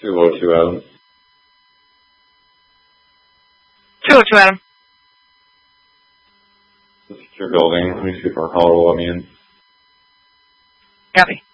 202, Adam. 202, Adam. It's a secure building. Let me see if our caller will let me in. Copy.